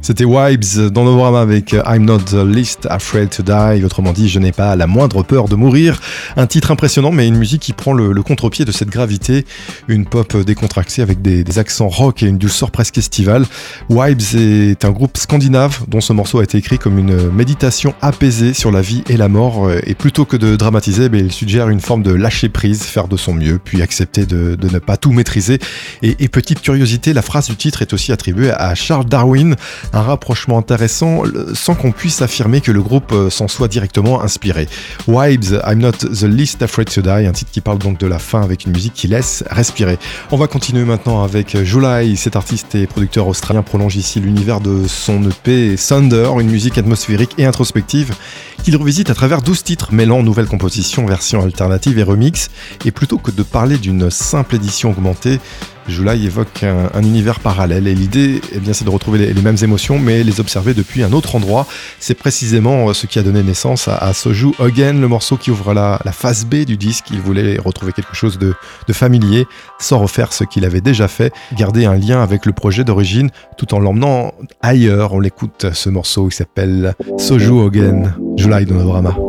C'était Vibes dans Novorama avec I'm Not the Least Afraid to Die, autrement dit je n'ai pas la moindre peur de mourir. Un titre impressionnant mais une musique qui prend le contre-pied de cette gravité, une pop décontractée avec des accents rock et une douceur presque estivale. Vibes est un groupe scandinave dont ce morceau a été écrit comme une méditation apaisée sur la vie et la mort, et plutôt que de dramatiser, il suggère une forme de lâcher prise, faire de son mieux, puis accepter de ne pas tout maîtriser. Et petite curiosité, la phrase du titre est aussi attribuée à Charles Darwin, un rapprochement intéressant sans qu'on puisse affirmer que le groupe s'en soit directement inspiré. Vibes, I'm Not the Least Afraid to Die, un titre qui parle donc de la fin avec une musique qui laisse respirer. On va continuer maintenant avec July. Cet artiste et producteur australien prolonge ici l'univers de son EP Thunder, une musique atmosphérique et introspective qu'il revisite à travers 12 titres mêlant nouvelles compositions, versions alternatives et remix. Et plutôt que de parler d'une simple édition augmentée, July évoque un univers parallèle et l'idée, c'est de retrouver les mêmes émotions mais les observer depuis un autre endroit. C'est précisément ce qui a donné naissance à Soju Again, le morceau qui ouvre la phase B du disque. Il voulait retrouver quelque chose de familier sans refaire ce qu'il avait déjà fait, garder un lien avec le projet d'origine tout en l'emmenant ailleurs. On l'écoute, ce morceau qui s'appelle Soju Again, July dans Novorama.